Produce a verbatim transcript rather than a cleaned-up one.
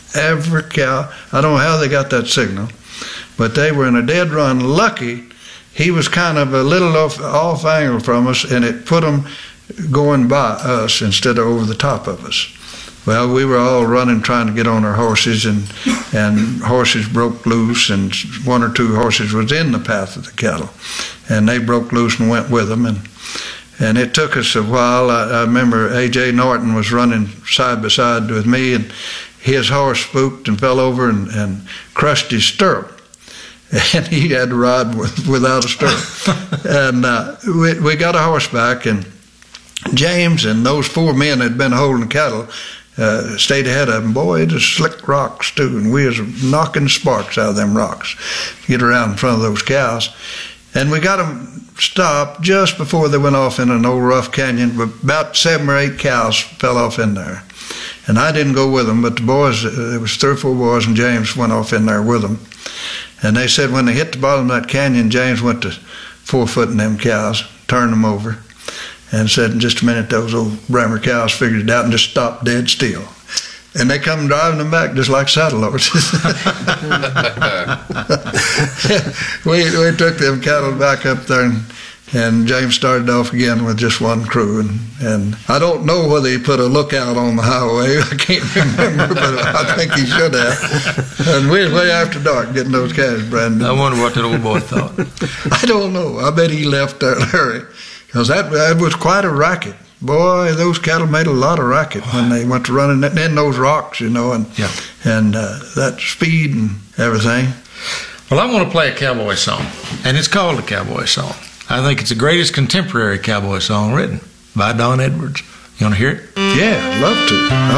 every cow. I don't know how they got that signal, but they were in a dead run. Lucky he was kind of a little off, off angle from us, and it put them going by us instead of over the top of us. Well, we were all running trying to get on our horses, and and horses broke loose, and one or two horses was in the path of the cattle, and they broke loose and went with them, and and it took us a while. I, I remember A J Norton was running side by side with me, and his horse spooked and fell over and, and crushed his stirrup, and he had to ride with, without a stirrup. And uh, we, we got a horse back, and James and those four men had been holding cattle uh, stayed ahead of them. Boy, it was slick rocks too, and we was knocking sparks out of them rocks to get around in front of those cows. And we got them stopped just before they went off in an old rough canyon. But about seven or eight cows fell off in there. And I didn't go with them, but the boys, there was three or four boys, and James went off in there with them. And they said when they hit the bottom of that canyon, James went to four-footing them cows, turned them over, and said in just a minute those old Bremer cows figured it out and just stopped dead still. And they come driving them back just like saddle horses. we, we took them cattle back up there, and, and James started off again with just one crew. And, and I don't know whether he put a lookout on the highway. I can't remember, but I think he should have. And we was way after dark getting those calves branded. I wonder what that old boy thought. I don't know. I bet he left there in a hurry, because that, that was quite a racket. Boy, those cattle made a lot of racket when they went to running in those rocks, you know, and yeah. and uh, that speed and everything. Well, I want to play a cowboy song, and it's called a cowboy song. I think it's the greatest contemporary cowboy song written by Don Edwards. You want to hear it? Yeah, I'd love to.